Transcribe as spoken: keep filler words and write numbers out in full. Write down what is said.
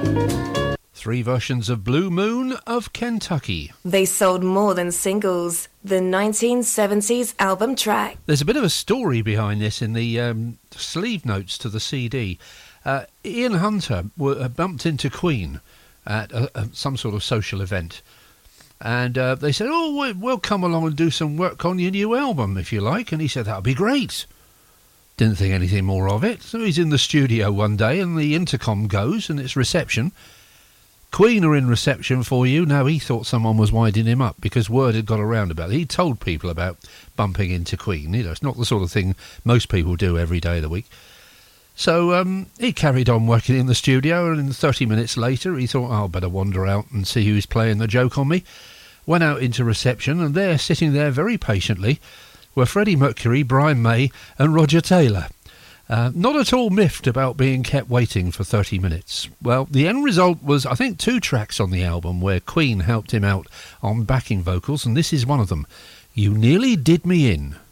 Three versions of Blue Moon of Kentucky. They sold more than singles. The nineteen seventies album track. There's a bit of a story behind this in the um, sleeve notes to the C D. Uh, Ian Hunter w- uh, bumped into Queen at a, a, some sort of social event. And uh, they said, oh, we'll, we'll come along and do some work on your new album, if you like. And he said, that'll be great. Didn't think anything more of it. So he's in the studio one day and the intercom goes and it's reception. Queen are in reception for you. Now, he thought someone was winding him up because word had got around about it. He told people about bumping into Queen. You know, it's not the sort of thing most people do every day of the week. So um, he carried on working in the studio, and thirty minutes later he thought, oh, I'll better wander out and see who's playing the joke on me. Went out into reception, and there, sitting there very patiently, were Freddie Mercury, Brian May and Roger Taylor. Uh, not at all miffed about being kept waiting for thirty minutes. Well, the end result was, I think, two tracks on the album where Queen helped him out on backing vocals, and this is one of them. You Nearly Did Me In.